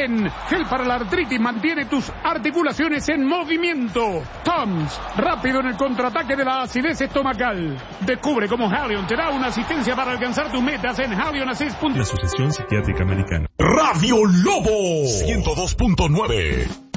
Zen, gel para la artritis, mantiene tus articulaciones en movimiento. Tums, rápido en el contraataque de la acidez estomacal. Descubre cómo Halion te da una asistencia para alcanzar tus metas en halionassist.com. La Asociación Psiquiátrica Americana. Radio Lobo 102.9.